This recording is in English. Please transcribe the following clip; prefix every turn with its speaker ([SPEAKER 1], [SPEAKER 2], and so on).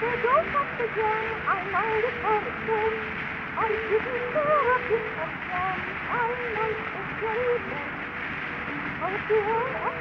[SPEAKER 1] they don't have the jam, I mind it all the same. I didn't care a bit of jam, I might enjoy them. Oh dear,